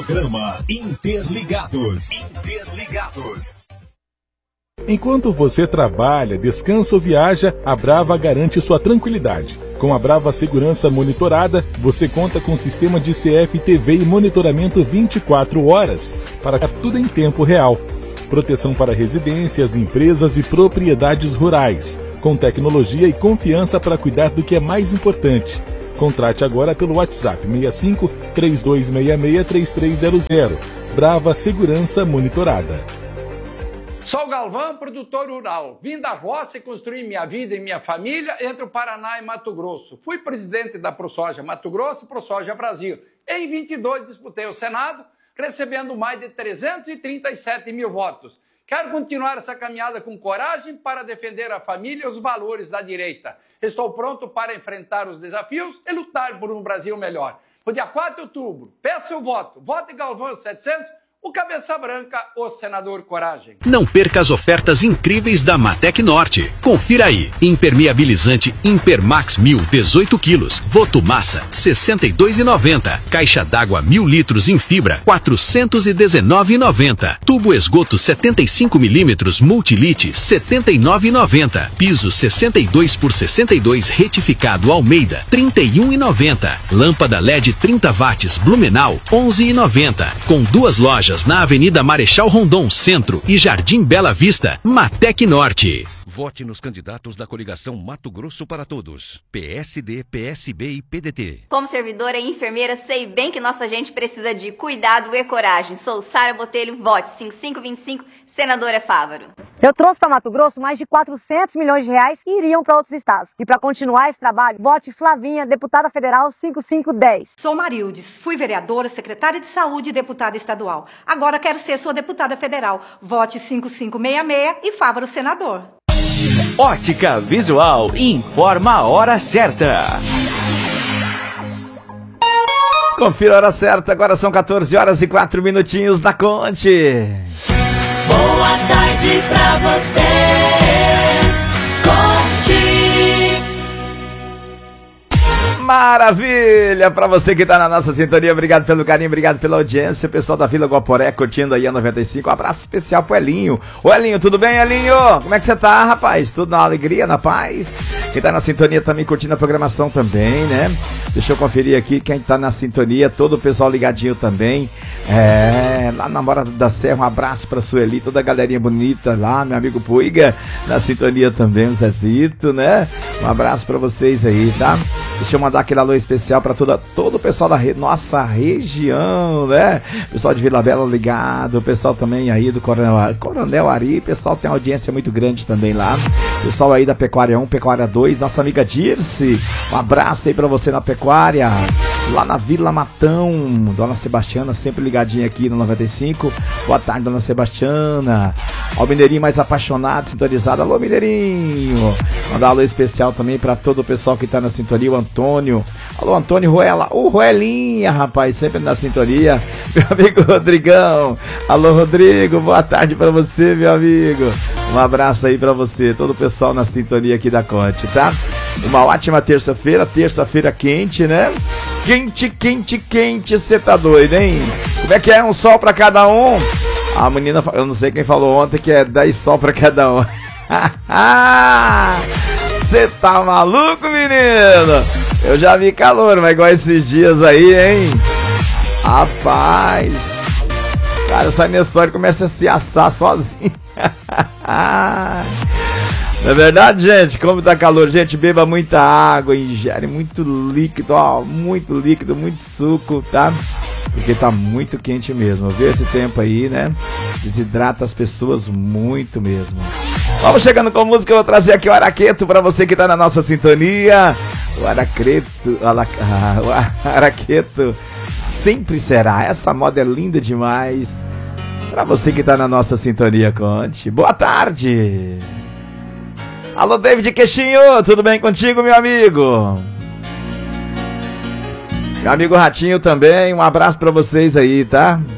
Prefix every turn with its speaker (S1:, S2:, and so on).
S1: Programa Interligados. Interligados.
S2: Enquanto você trabalha, descansa ou viaja, a Brava garante sua tranquilidade. Com a Brava Segurança Monitorada, você conta com sistema de CFTV e monitoramento 24 horas, para tudo em tempo real. Proteção para residências, empresas e propriedades rurais, com tecnologia e confiança para cuidar do que é mais importante. Contrate agora pelo WhatsApp 65 3266 3300. Brava Segurança Monitorada.
S3: Sou Galvão, produtor rural. Vim da roça e construí minha vida e minha família entre o Paraná e Mato Grosso. Fui presidente da ProSoja Mato Grosso e ProSoja Brasil. Em 22 disputei o Senado, recebendo mais de 337 mil votos. Quero continuar essa caminhada com coragem para defender a família e os valores da direita. Estou pronto para enfrentar os desafios e lutar por um Brasil melhor. No dia 4 de outubro, peço seu voto. Vote Galvão 700. O Cabeça Branca, o senador Coragem.
S4: Não perca as ofertas incríveis da Matec Norte. Confira aí. Impermeabilizante Impermax 1000, 18 quilos. Votomassa, R$ 62,90. Caixa d'água 1000 litros em fibra, R$ 419,90. Tubo esgoto 75 milímetros Multilite, R$ 79,90. Piso 62 por 62 retificado Almeida, R$ 31,90. Lâmpada LED 30 watts Blumenau, R$ 11,90. Com 2 lojas na Avenida Marechal Rondon, Centro e Jardim Bela Vista, Matec Norte.
S5: Vote nos candidatos da coligação Mato Grosso para Todos. PSD, PSB e PDT.
S6: Como servidora e enfermeira, sei bem que nossa gente precisa de cuidado e coragem. Sou Sara Botelho, vote 5525, senadora Fávaro.
S7: Eu trouxe para Mato Grosso mais de 400 milhões de reais que iriam para outros estados. E para continuar esse trabalho, vote Flavinha, deputada federal 5510.
S8: Sou Marildes, fui vereadora, secretária de saúde e deputada estadual. Agora quero ser sua deputada federal. Vote 5566 e Fávaro senador.
S9: Ótica Visual informa a hora certa.
S10: Confira a hora certa, agora são 14 horas e 4 minutinhos na Conte.
S11: Boa tarde pra você, Conte.
S10: Maravilha! Pra você que tá na nossa sintonia, obrigado pelo carinho, obrigado pela audiência. O pessoal da Vila Guaporé curtindo aí a 95. Um abraço especial pro Elinho. Ô Elinho, tudo bem, Elinho? Como é que você tá, rapaz? Tudo na alegria, na paz? Quem tá na sintonia também curtindo a programação também, né? Deixa eu conferir aqui quem tá na sintonia, todo o pessoal ligadinho também. Lá na Morada da Serra, um abraço pra Sueli, toda a galerinha bonita lá, meu amigo Puiga, na sintonia também, o Zezito, né? Um abraço pra vocês aí, tá? Deixa eu mandar aquele alô especial pra todo o pessoal da nossa região, né? Pessoal de Vila Bela ligado, o pessoal também aí do Coronel Ari, o pessoal tem audiência muito grande também lá. Pessoal aí da Pecuária 1, Pecuária 2, nossa amiga Dirce, um abraço aí pra você na Pecuária. Lá na Vila Matão, Dona Sebastiana, sempre ligadinha aqui no 95. Boa tarde, Dona Sebastiana. Ó, o Mineirinho mais apaixonado, sintonizado. Alô, Mineirinho. Mandar um alô especial também pra todo o pessoal que tá na sintonia, o Antônio. Alô, Antônio Ruela. O Ruelinha, rapaz, sempre na sintonia. Meu amigo Rodrigão. Alô, Rodrigo, boa tarde pra você, meu amigo. Um abraço aí pra você, todo o pessoal na sintonia aqui da Conte, tá? Uma ótima terça-feira quente, né? Quente, quente, quente, você tá doido, hein? Como é que é? Um sol pra cada um? A menina, eu não sei quem falou ontem que é 10 sol pra cada um. Você tá maluco, menino? Eu já vi calor, mas igual esses dias aí, hein? Rapaz, cara, sai nessa hora e começa a se assar sozinho. Não é verdade, gente? Como tá calor, gente, beba muita água, ingere muito líquido, ó, muito líquido, muito suco, tá? Porque tá muito quente mesmo, viu? Esse tempo aí, né? Desidrata as pessoas muito mesmo. Vamos chegando com música, eu vou trazer aqui o Araqueto pra você que tá na nossa sintonia. O Araqueto sempre será. Essa moda é linda demais. Pra você que tá na nossa sintonia, Conte. Boa tarde! Alô, David Queixinho, tudo bem contigo, meu amigo? Meu amigo Ratinho também, um abraço pra vocês aí, tá?